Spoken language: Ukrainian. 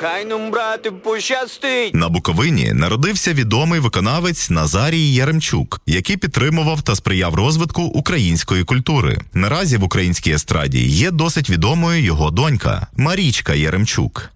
Хай нам, брате, пощастить. На Буковині народився відомий виконавець Назарій Яремчук, який підтримував та сприяв розвитку української культури. Наразі в українській естраді є досить відомою його донька Марічка Яремчук.